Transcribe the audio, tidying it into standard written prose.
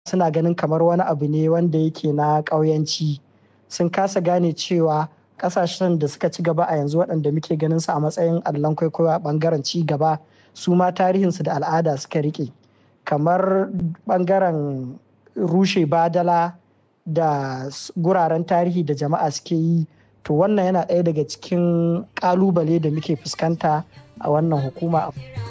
suna ganin kamar wani abu ne wanda yake na ƙauyanci. Sun kasa gane cewa ƙasashen da suka ci gaba a yanzu waɗanda muke ganin su a matsayin allon kwaikwayo a ɓangaren ci gaba, su ma tarihinsu da al'ada suka riƙe. Kamar ɓangaren rushe badala da guraren tarihi da jama'a suke yi, to wannan yana ɗaya daga cikin ƙalubale da muke fuskanta a wannan hukuma.